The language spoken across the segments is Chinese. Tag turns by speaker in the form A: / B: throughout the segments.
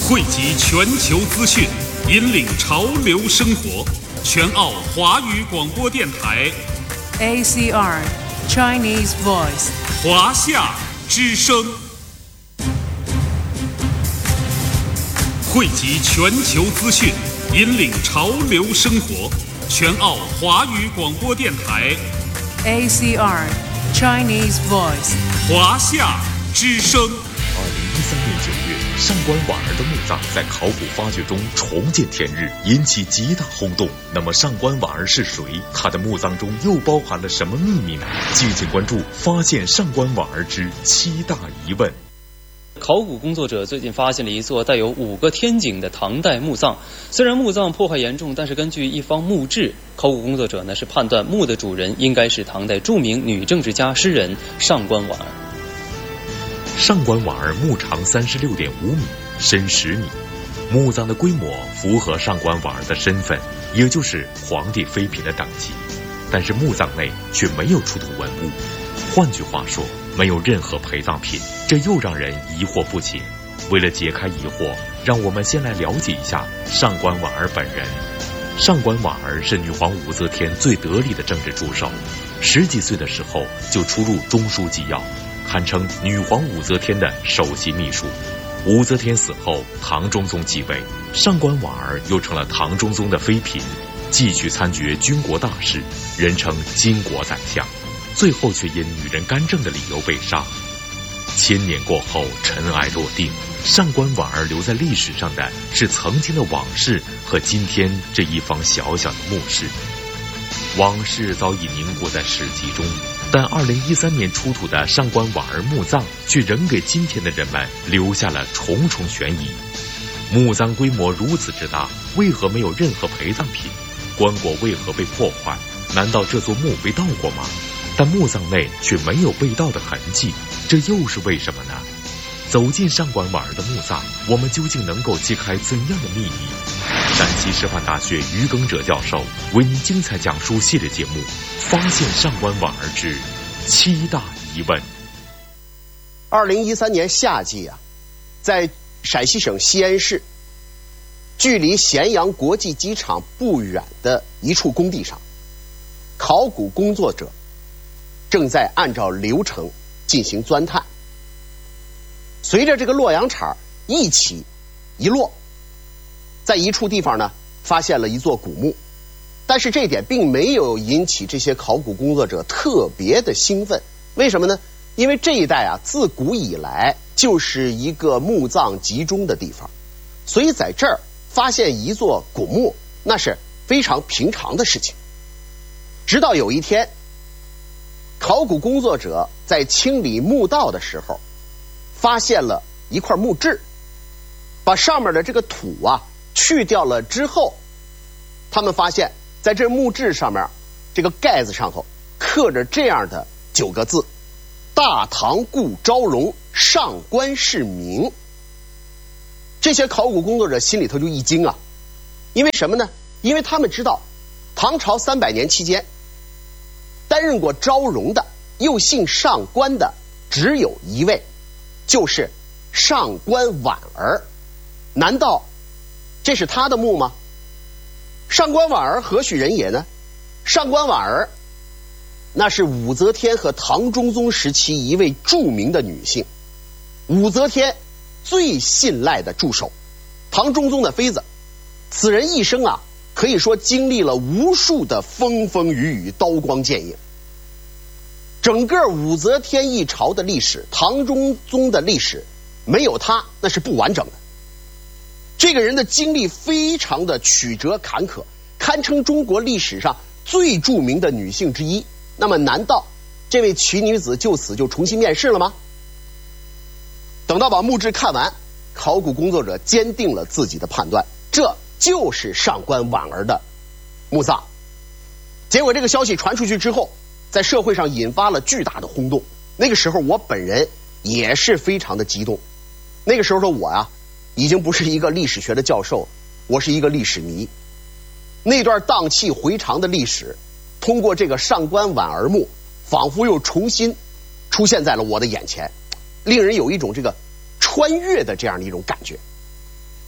A: 汇集全球资讯，引领潮流生活。全澳华语广播电台
B: ACR Chinese Voice
A: 华夏之声，汇集全球资讯，引领潮流生活。全澳华语广播电台
B: ACR Chinese Voice
A: 华夏之声。
C: 2013年9月，上官婉儿的墓葬在考古发掘中重见天日，引起极大轰动。那么上官婉儿是谁？她的墓葬中又包含了什么秘密呢？敬请关注《发现上官婉儿之7大疑问》。
D: 考古工作者最近发现了一座带有5个天井的唐代墓葬。虽然墓葬破坏严重，但是根据一方墓志，考古工作者是判断墓的主人应该是唐代著名女政治家、诗人上官婉儿。
C: 上官婉儿墓长36.5米，深10米，墓葬的规模符合上官婉儿的身份，也就是皇帝妃嫔的等级。但是墓葬内却没有出土文物，换句话说，没有任何陪葬品，这又让人疑惑不解。为了解开疑惑，让我们先来了解一下上官婉儿本人。上官婉儿是女皇武则天最得力的政治助手，10几岁的时候就出入中书纪要，堪称女皇武则天的首席秘书。武则天死后，唐中宗继位，上官婉儿又成了唐中宗的妃嫔，继续参决军国大事，人称巾帼宰相，最后却因女人干政的理由被杀。1000年过后，尘埃落定，上官婉儿留在历史上的是曾经的往事和今天这一方小小的墓室。往事早已凝固在史籍中，但2013年出土的上官婉儿墓葬却仍给今天的人们留下了重重悬疑。墓葬规模如此之大，为何没有任何陪葬品？棺椁为何被破坏？难道这座墓被盗过吗？但墓葬内却没有被盗的痕迹，这又是为什么呢？走进上官婉儿的墓葬，我们究竟能够揭开怎样的秘密？陕西师范大学于耕哲教授为您精彩讲述系列节目《发现上官婉儿之7大疑问》。
E: 2013年夏季在陕西省西安市距离咸阳国际机场不远的一处工地上，考古工作者正在按照流程进行钻探。随着这个洛阳铲一起一落，在一处地方发现了一座古墓，但是这一点并没有引起这些考古工作者特别的兴奋。为什么呢？因为这一带自古以来就是一个墓葬集中的地方，所以在这儿发现一座古墓那是非常平常的事情。直到有一天，考古工作者在清理墓道的时候，发现了一块墓志，把上面的这个土去掉了之后，他们发现在这墓志上面这个盖子上头刻着这样的9个字：大唐故昭容，上官氏名。这些考古工作者心里头就一惊因为什么呢？因为他们知道唐朝300年期间担任过昭容的又姓上官的只有一位，就是上官婉儿。难道这是他的墓吗？上官婉儿何许人也呢？上官婉儿那是武则天和唐中宗时期一位著名的女性，武则天最信赖的助手，唐中宗的妃子。此人一生可以说经历了无数的风风雨雨，刀光剑影。整个武则天一朝的历史，唐中宗的历史，没有他那是不完整的。这个人的经历非常的曲折坎坷，堪称中国历史上最著名的女性之一。那么难道这位奇女子就此就重新面世了吗？等到把墓志看完，考古工作者坚定了自己的判断，这就是上官婉儿的墓葬。结果这个消息传出去之后，在社会上引发了巨大的轰动。那个时候我本人也是非常的激动。那个时候的我已经不是一个历史学的教授，我是一个历史迷。那段荡气回肠的历史，通过这个上官婉儿墓，仿佛又重新出现在了我的眼前，令人有一种这个穿越的这样的一种感觉。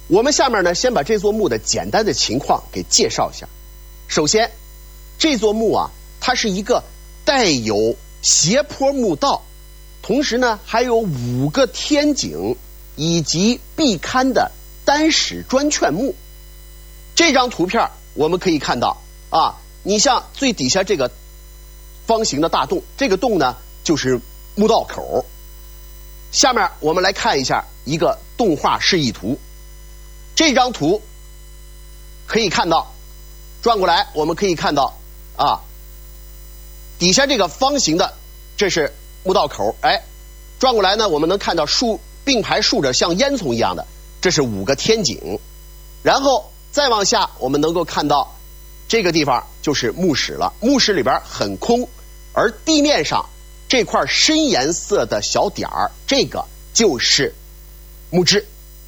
E: 我们下面呢，先把这座墓的简单的情况给介绍一下。首先，这座墓啊，它是一个带有斜坡墓道，同时呢还有5个天井以及壁龛的单室砖券墓。这张图片我们可以看到啊，你像最底下这个方形的大洞，这个洞呢就是墓道口。下面我们来看一下一个动画示意图。这张图可以看到，转过来我们可以看到啊，底下这个方形的这是墓道口，转过来呢我们能看到并排竖着像烟囱一样的，这是5个天井。然后再往下我们能够看到这个地方就是墓室了，墓室里边很空，而地面上这块深颜色的小点儿，这个就是墓志。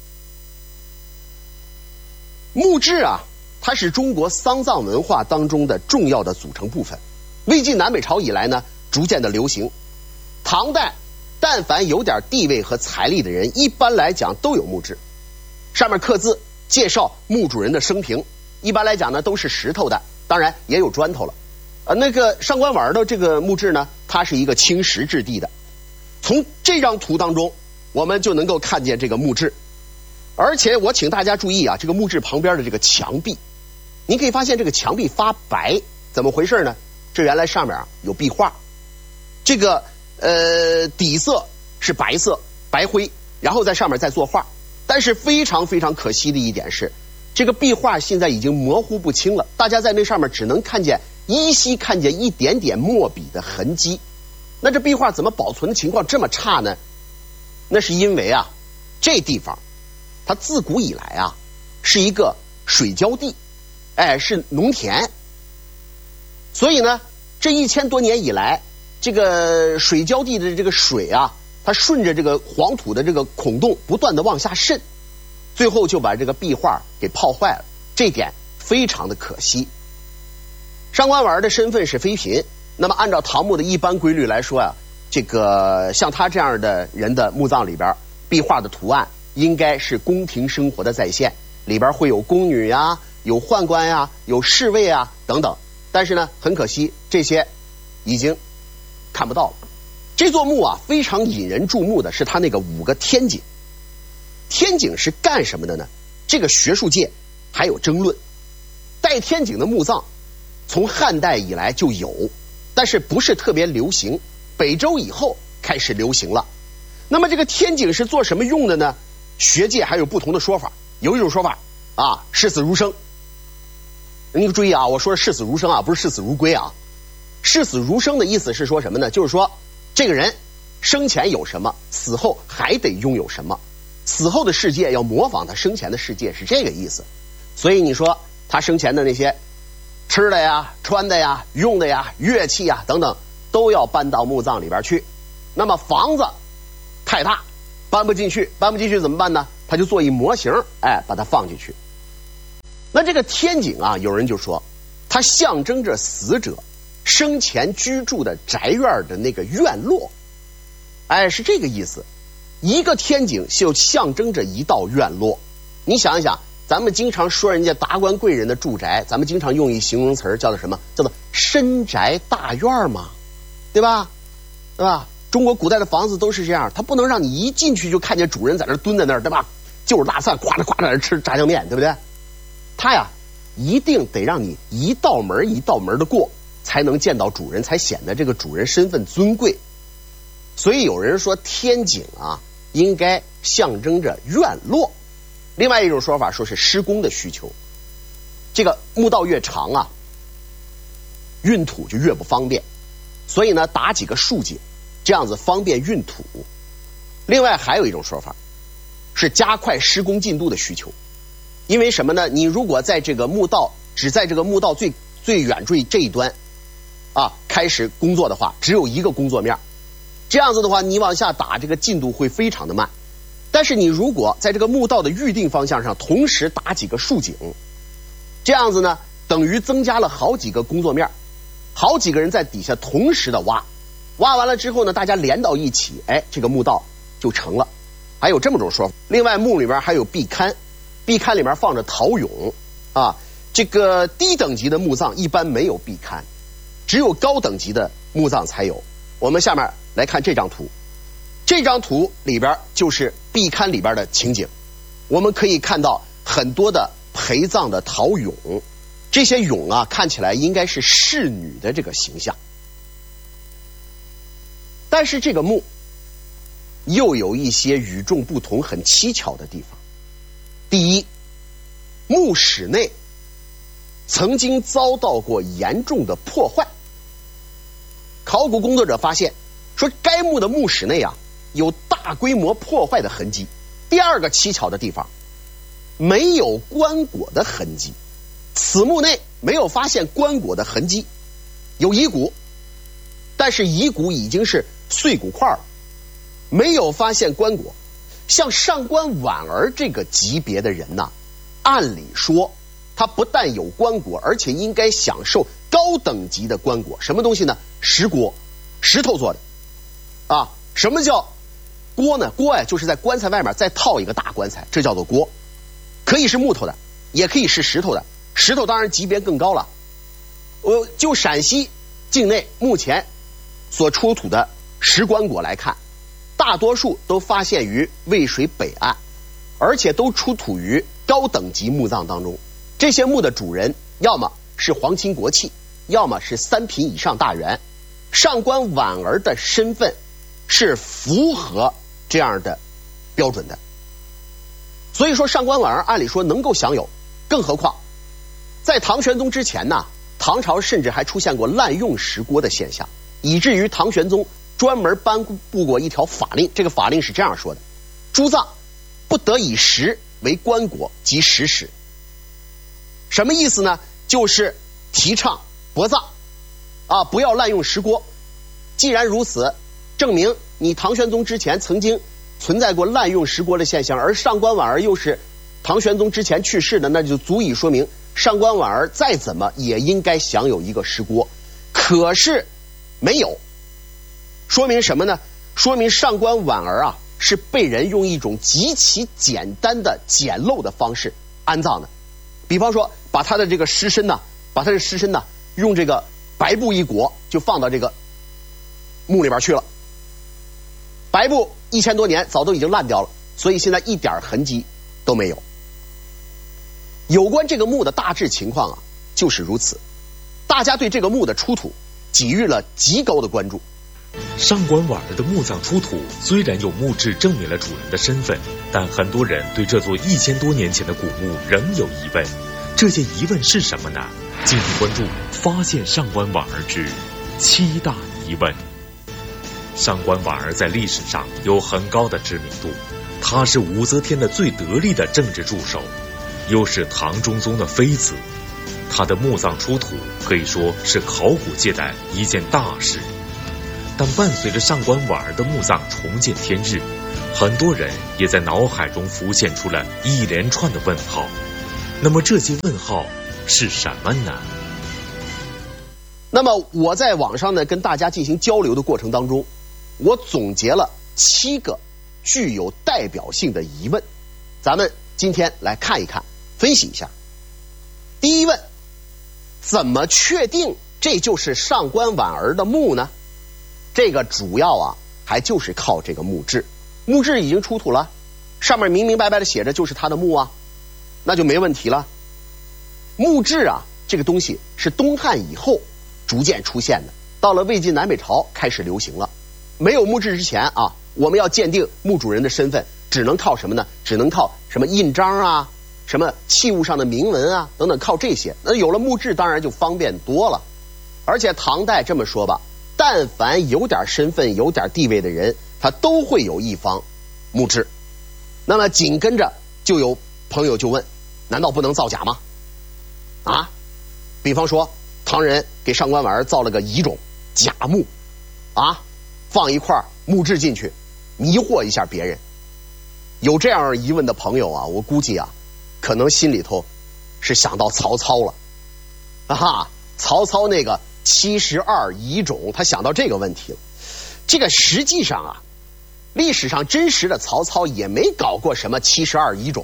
E: 墓志啊，它是中国丧葬文化当中的重要的组成部分。魏晋南北朝以来呢，逐渐的流行。唐代，但凡有点地位和财力的人，一般来讲都有墓志，上面刻字介绍墓主人的生平。一般来讲呢，都是石头的，当然也有砖头了。那个上官婉儿的这个墓志呢，它是一个青石质地的。从这张图当中，我们就能够看见这个墓志。而且我请大家注意啊，这个墓志旁边的这个墙壁，您可以发现这个墙壁发白，怎么回事呢？这原来上面有壁画，这个底色是白色白灰，然后在上面再作画。但是非常非常可惜的一点是，这个壁画现在已经模糊不清了，大家在那上面只能依稀看见一点点墨笔的痕迹。那这壁画怎么保存的情况这么差呢？那是因为啊，这地方它自古以来啊是一个水浇地，是农田，所以呢这1000多年以来，这个水浇地的这个水啊，它顺着这个黄土的这个孔洞不断的往下渗，最后就把这个壁画给泡坏了，这点非常的可惜。上官婉儿的身份是妃嫔，那么按照唐墓的一般规律来说啊，这个像他这样的人的墓葬里边，壁画的图案应该是宫廷生活的再现，里边会有宫女呀，有宦官呀，有侍卫啊等等。但是呢，很可惜，这些已经看不到了。这座墓啊，非常引人注目的是它那个5个天井。天井是干什么的呢？这个学术界还有争论。带天井的墓葬从汉代以来就有，但是不是特别流行，北周以后开始流行了。那么这个天井是做什么用的呢？学界还有不同的说法。有一种说法啊，视死如生。你注意啊，我说的视死如生啊，不是视死如归啊。视死如生的意思是说什么呢？就是说这个人生前有什么，死后还得拥有什么，死后的世界要模仿他生前的世界，是这个意思。所以你说他生前的那些吃的呀、穿的呀、用的呀、乐器呀等等，都要搬到墓葬里边去。那么房子太大，搬不进去怎么办呢？他就做一模型，把它放进去。那这个天井啊，有人就说它象征着死者生前居住的宅院的那个院落，是这个意思。一个天井就象征着一道院落。你想一想，咱们经常说人家达官贵人的住宅，咱们经常用一形容词叫做什么？叫做深宅大院嘛，对吧？中国古代的房子都是这样，它不能让你一进去就看见主人在那蹲在那儿，对吧？就是大饭，夸着在那吃炸酱面，对不对？它呀，一定得让你一道门一道门的过，才能见到主人，才显得这个主人身份尊贵。所以有人说天井啊，应该象征着院落。另外一种说法说是施工的需求，这个墓道越长啊，运土就越不方便，所以呢打几个竖井，这样子方便运土。另外还有一种说法是加快施工进度的需求，因为什么呢？你如果在这个墓道只在这个墓道最远这一端啊开始工作的话，只有一个工作面，这样子的话你往下打这个进度会非常的慢。但是你如果在这个墓道的预定方向上同时打几个竖井，这样子呢等于增加了好几个工作面，好几个人在底下同时的挖完了之后呢，大家连到一起，这个墓道就成了。还有这么种说法。另外墓里边还有壁龛， 壁龛里面放着陶俑啊。这个低等级的墓葬一般没有壁龛，只有高等级的墓葬才有。我们下面来看这张图，这张图里边就是壁龛里边的情景。我们可以看到很多的陪葬的陶俑，这些俑啊看起来应该是侍女的这个形象。但是这个墓又有一些与众不同、很蹊跷的地方。第一，墓室内曾经遭到过严重的破坏。考古工作者发现，说该墓的墓室内啊有大规模破坏的痕迹。第二个蹊跷的地方，没有棺椁的痕迹。此墓内没有发现棺椁的痕迹，有遗骨，但是遗骨已经是碎骨块了，没有发现棺椁。像上官婉儿这个级别的人呐，按理说他不但有棺椁，而且应该享受高等级的棺椁。什么东西呢？石椁，石头做的啊。什么叫椁呢？椁呀，就是在棺材外面再套一个大棺材，这叫做椁。可以是木头的，也可以是石头的，石头当然级别更高了。就陕西境内目前所出土的石棺椁来看，大多数都发现于渭水北岸，而且都出土于高等级墓葬当中。这些墓的主人要么是皇亲国戚，要么是3品以上大员。上官婉儿的身份是符合这样的标准的，所以说上官婉儿按理说能够享有。更何况在唐玄宗之前呢，唐朝甚至还出现过滥用石椁的现象，以至于唐玄宗专门颁布过一条法令。这个法令是这样说的：诸葬不得以石为棺椁及石室。什么意思呢？就是提倡薄葬啊，不要滥用石椁。既然如此，证明你唐玄宗之前曾经存在过滥用石椁的现象，而上官婉儿又是唐玄宗之前去世的，那就足以说明上官婉儿再怎么也应该享有一个石椁。可是没有，说明什么呢？说明上官婉儿啊是被人用一种极其简单的简陋的方式安葬的。比方说把他的这个尸身呢，用这个白布一裹，就放到这个墓里边去了。白布1000多年早都已经烂掉了，所以现在一点痕迹都没有。有关这个墓的大致情况啊就是如此。大家对这个墓的出土给予了极高的关注。
C: 上官婉儿的墓葬出土虽然有墓志证明了主人的身份，但很多人对这座1000多年前的古墓仍有疑问。这些疑问是什么呢？敬请关注发现上官婉儿之7大疑问。上官婉儿在历史上有很高的知名度，她是武则天的最得力的政治助手，又是唐中宗的妃子。她的墓葬出土可以说是考古界的一件大事。但伴随着上官婉儿的墓葬重见天日，很多人也在脑海中浮现出了一连串的问号。那么这些问号是什么呢？
E: 那么我在网上呢跟大家进行交流的过程当中，我总结了7个具有代表性的疑问，咱们今天来看一看，分析一下。第一问，怎么确定这就是上官婉儿的墓呢？这个主要啊还就是靠这个墓志。墓志已经出土了，上面明明白白的写着就是他的墓啊，那就没问题了。墓志啊这个东西是东汉以后逐渐出现的，到了魏晋南北朝开始流行了。没有墓志之前啊，我们要鉴定墓主人的身份只能靠什么呢？只能靠什么印章啊，什么器物上的铭文啊等等，靠这些。那有了墓志当然就方便多了。而且唐代这么说吧，但凡有点身份有点地位的人，他都会有一方墓志。那么紧跟着就有朋友就问，难道不能造假吗？啊，比方说唐人给上官婉儿造了个遗冢假墓啊，放一块墓志进去，迷惑一下别人。有这样疑问的朋友啊，我估计啊可能心里头是想到曹操了啊，曹操那个72遗冢，他想到这个问题了。这个实际上啊，历史上真实的曹操也没搞过什么72遗冢，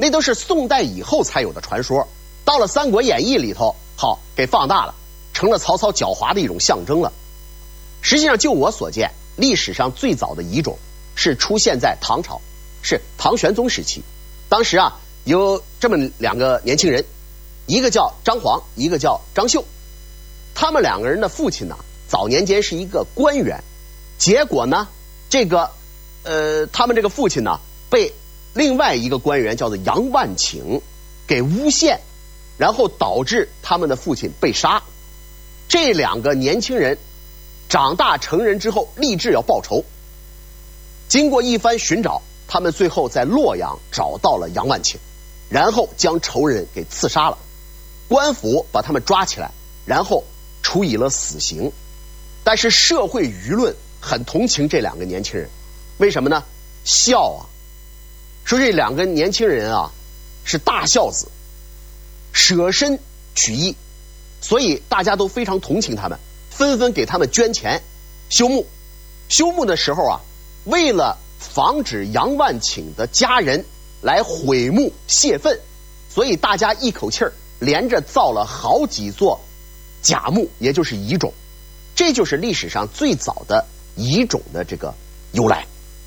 E: 那都是宋代以后才有的传说，到了《三国演义》里头，好给放大了，成了曹操狡猾的一种象征了。实际上，就我所见，历史上最早的乙种是出现在唐朝，是唐玄宗时期。当时啊，有这么两个年轻人，一个叫张煌，一个叫张绣。他们两个人的父亲呢，早年间是一个官员，结果呢，他们这个父亲呢，被另外一个官员叫做杨万顷给诬陷，然后导致他们的父亲被杀。这两个年轻人长大成人之后，立志要报仇。经过一番寻找，他们最后在洛阳找到了杨万顷，然后将仇人给刺杀了。官府把他们抓起来，然后处以了死刑。但是社会舆论很同情这两个年轻人，为什么呢？孝啊，说这两个年轻人啊是大孝子，舍身取义，所以大家都非常同情他们，纷纷给他们捐钱修墓。修墓的时候啊，为了防止杨万顷的家人来毁墓泄愤，所以大家一口气儿连着造了好几座假墓，也就是乙种。这就是历史上最早的乙种的这个由来。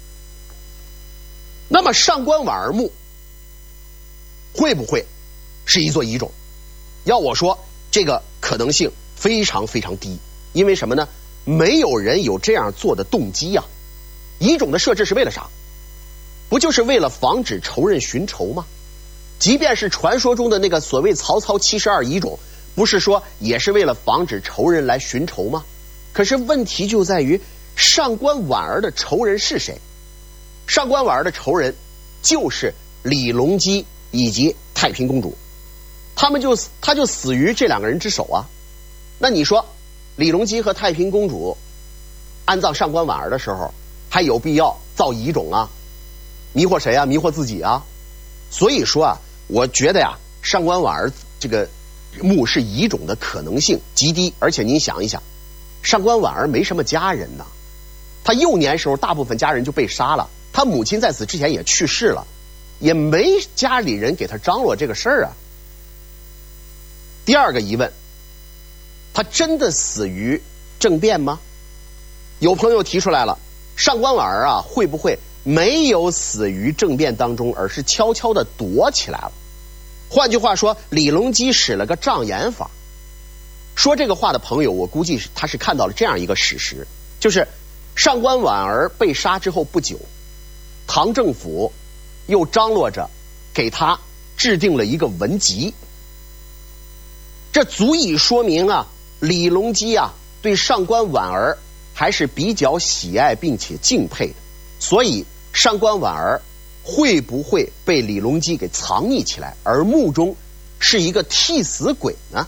E: 那么上官婉儿墓会不会是一座乙种？要我说，这个可能性非常非常低。因为什么呢？没有人有这样做的动机呀。乙种的设置是为了啥？不就是为了防止仇人寻仇吗？即便是传说中的那个所谓曹操72乙种，不是说也是为了防止仇人来寻仇吗？可是问题就在于上官婉儿的仇人是谁？上官婉儿的仇人就是李隆基以及太平公主，他就死于这两个人之手啊。那你说李隆基和太平公主安葬上官婉儿的时候，还有必要造乙种啊？迷惑谁啊？迷惑自己啊？所以说啊，我觉得呀，上官婉儿这个墓是乙种的可能性极低。而且您想一想，上官婉儿没什么家人呐，他幼年时候大部分家人就被杀了，他母亲在此之前也去世了，也没家里人给他张罗这个事儿啊。第二个疑问，他真的死于政变吗？有朋友提出来了，上官婉儿啊，会不会没有死于政变当中，而是悄悄的躲起来了？换句话说，李隆基使了个障眼法。说这个话的朋友，我估计他是看到了这样一个史实，就是上官婉儿被杀之后不久，唐政府又张罗着给他制定了一个文集。这足以说明啊，李隆基啊对上官婉儿还是比较喜爱并且敬佩的。所以上官婉儿会不会被李隆基给藏匿起来，而墓中是一个替死鬼呢？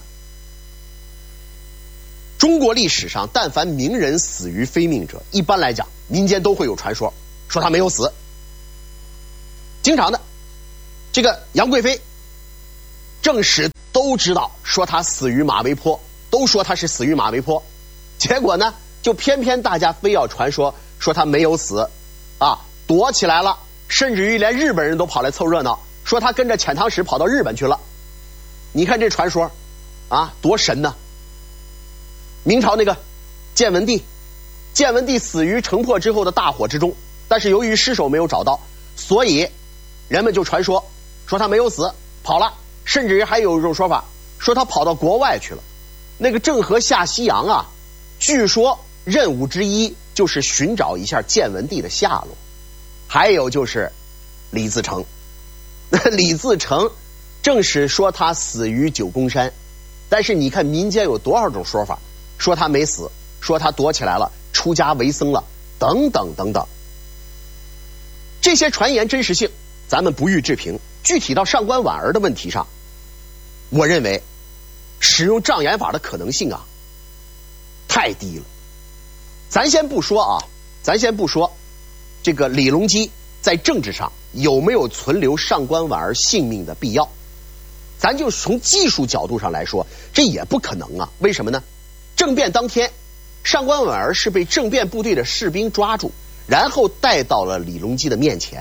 E: 中国历史上但凡名人死于非命者，一般来讲民间都会有传说，说他没有死。经常的，这个杨贵妃正史都知道说他死于马嵬坡，都说他是死于马嵬坡，结果呢就偏偏大家非要传说他没有死啊，躲起来了，甚至于连日本人都跑来凑热闹，说他跟着遣唐使跑到日本去了。你看这传说啊，多神呢！明朝那个建文帝死于城破之后的大火之中，但是由于尸首没有找到，所以人们就传说他没有死，跑了，甚至于还有一种说法，说他跑到国外去了。那个郑和下西洋啊，据说任务之一就是寻找一下建文帝的下落。还有就是李自成，李自成正是说他死于九宫山，但是你看民间有多少种说法，说他没死，说他躲起来了，出家为僧了，等等等等。这些传言真实性咱们不予置评。具体到上官婉儿的问题上，我认为使用障眼法的可能性啊太低了。咱先不说这个李隆基在政治上有没有存留上官婉儿性命的必要，咱就从技术角度上来说，这也不可能啊。为什么呢？政变当天，上官婉儿是被政变部队的士兵抓住，然后带到了李隆基的面前，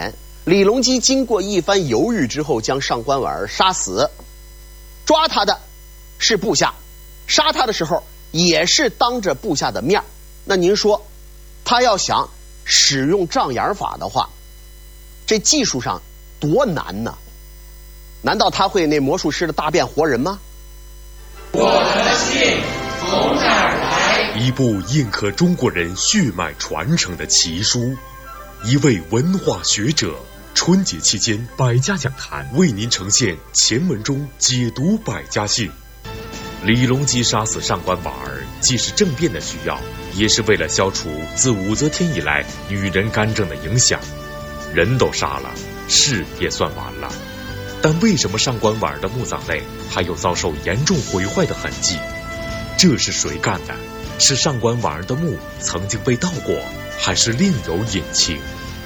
E: 李隆基经过一番犹豫之后，将上官婉儿杀死。抓他的是部下，杀他的时候也是当着部下的面。那您说，他要想使用障眼法的话，这技术上多难呢？难道他会那魔术师的大变活人吗？
F: 我的信从哪儿来？
C: 一部印刻中国人血脉传承的奇书，一位文化学者春节期间百家讲坛为您呈现前文中解读百家姓。李隆基杀死上官婉儿，既是政变的需要，也是为了消除自武则天以来女人干政的影响。人都杀了，事也算完了。但为什么上官婉儿的墓葬内还有遭受严重毁坏的痕迹？这是谁干的？是上官婉儿的墓曾经被盗过，还是另有隐情？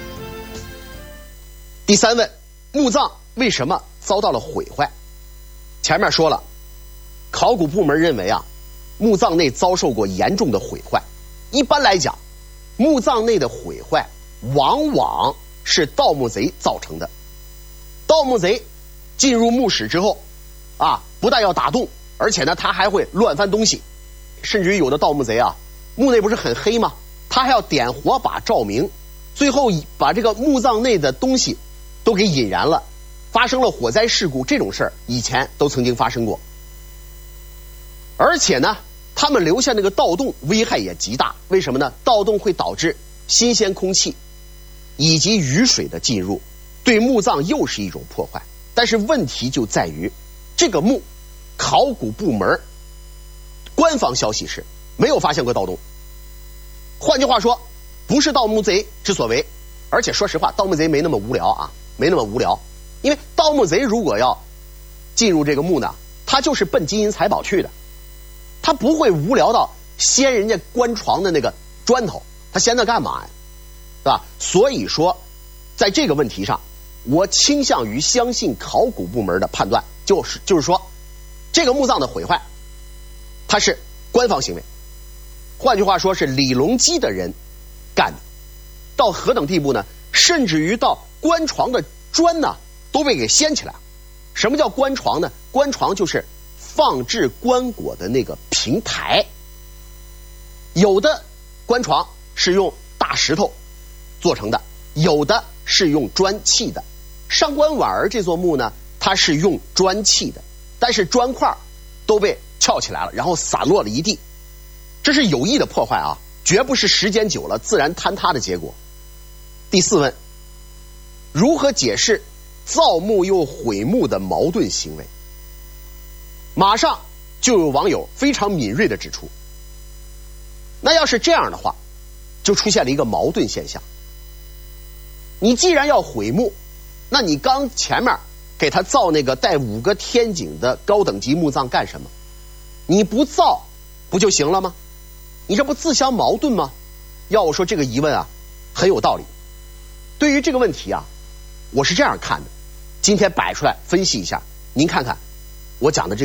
E: 第三问，墓葬为什么遭到了毁坏？前面说了，考古部门认为啊，墓葬内遭受过严重的毁坏。一般来讲，墓葬内的毁坏往往是盗墓贼造成的。盗墓贼进入墓室之后啊，不但要打洞，而且呢他还会乱翻东西，甚至于有的盗墓贼啊，墓内不是很黑吗？他还要点火把照明，最后把这个墓葬内的东西都给引燃了，发生了火灾事故。这种事儿以前都曾经发生过。而且呢，他们留下那个盗洞危害也极大。为什么呢？盗洞会导致新鲜空气以及雨水的进入，对墓葬又是一种破坏。但是问题就在于，这个墓考古部门官方消息是没有发现过盗洞。换句话说，不是盗墓贼之所为。而且说实话，盗墓贼没那么无聊啊，没那么无聊。因为盗墓贼如果要进入这个墓呢，他就是奔金银财宝去的，他不会无聊到掀人家棺床的那个砖头，他掀那干嘛呀？是吧？所以说，在这个问题上，我倾向于相信考古部门的判断，就是说，这个墓葬的毁坏，它是官方行为。换句话说，是李隆基的人干的。到何等地步呢？甚至于到棺床的砖呢都被给掀起来。什么叫棺床呢？棺床就是放置棺椁的那个平台。有的棺床是用大石头做成的，有的是用砖砌的。上官婉儿这座墓呢，它是用砖砌的，但是砖块都被翘起来了，然后散落了一地。这是有意的破坏啊，绝不是时间久了自然坍塌的结果。第四问，如何解释造墓又毁墓的矛盾行为？马上就有网友非常敏锐地指出，那要是这样的话，就出现了一个矛盾现象。你既然要毁墓，那你刚前面给他造那个带5个天井的高等级墓葬干什么？你不造不就行了吗？你这不自相矛盾吗？要我说，这个疑问啊很有道理。对于这个问题啊，我是这样看的，今天摆出来分析一下，您看看我讲的这个